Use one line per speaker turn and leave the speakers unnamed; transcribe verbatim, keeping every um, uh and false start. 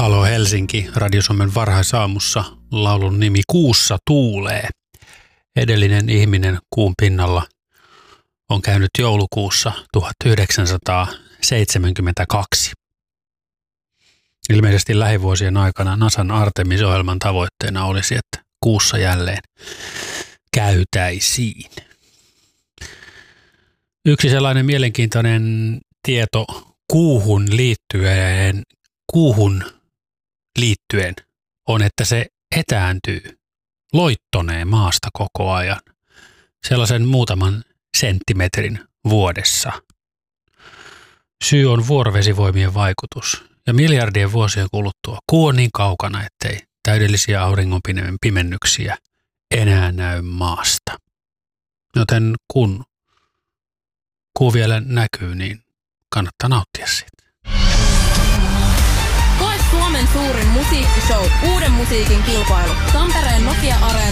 Halo Helsinki, Radio Suomen varhaisaamussa laulun nimi Kuussa tuulee. Edellinen ihminen kuun pinnalla on käynyt joulukuussa tuhatyhdeksänsataaseitsemänkymmentäkaksi. Ilmeisesti lähivuosien aikana NASAn Artemis-ohjelman tavoitteena olisi, että kuussa jälleen käytäisiin. Yksi sellainen mielenkiintoinen tieto kuuhun liittyen, kuuhun liittyen on, että se etääntyy, loittonee maasta koko ajan, sellaisen muutaman senttimetrin vuodessa. Syy on vuorovesivoimien vaikutus, ja miljardien vuosien kuluttua kuu on niin kaukana, ettei täydellisiä auringon pimennyksiä enää näy maasta. Joten kun kuu vielä näkyy, niin kannattaa nauttia siitä.
Koe Suomen suurin musiikkishow, uuden musiikin kilpailu, Tampereen Nokia Areena.